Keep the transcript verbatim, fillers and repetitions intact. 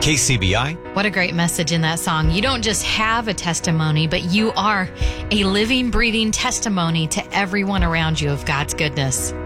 K C B I. What a great message in that song. You don't just have a testimony, but you are a living, breathing testimony to everyone around you of God's goodness.